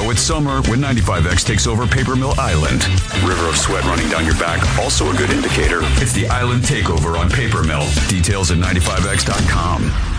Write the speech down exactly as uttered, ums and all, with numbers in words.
Now it's summer when ninety-five X takes over Paper Mill Island. River of sweat running down your back, also a good indicator. It's the Island Takeover on Paper Mill. Details at ninety-five X dot com.